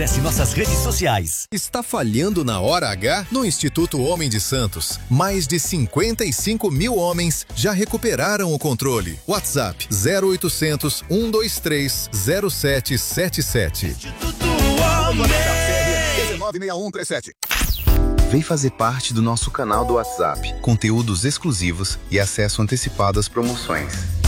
Acesse nossas redes sociais. Está falhando na hora H? No Instituto Homem de Santos, mais de 55 mil homens já recuperaram o controle. WhatsApp 0800 123 0777. Instituto Homem. 196137. Vem fazer parte do nosso canal do WhatsApp, conteúdos exclusivos e acesso antecipado às promoções.